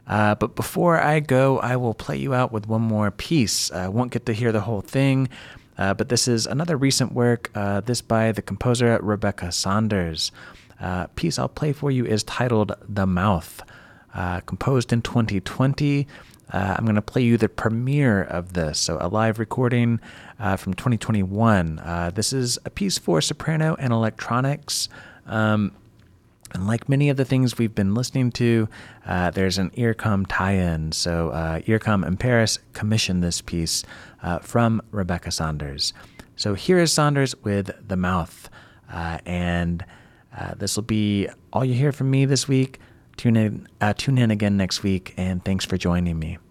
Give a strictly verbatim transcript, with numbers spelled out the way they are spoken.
Uh, but before I go, I will play you out with one more piece. I won't get to hear the whole thing, uh, but this is another recent work, uh, this by the composer Rebecca Saunders. Uh, piece I'll play for you is titled The Mouth, uh, composed in twenty twenty. Uh, I'm going to play you the premiere of this, so a live recording uh, from twenty twenty-one. Uh, this is a piece for soprano and electronics. Um, and like many of the things we've been listening to, uh, there's an Earcom tie-in. So uh, Earcom in Paris commissioned this piece uh, from Rebecca Saunders. So here is Saunders with The Mouth. Uh, and uh, this will be all you hear from me this week. Tune in, uh, tune in again next week, and thanks for joining me.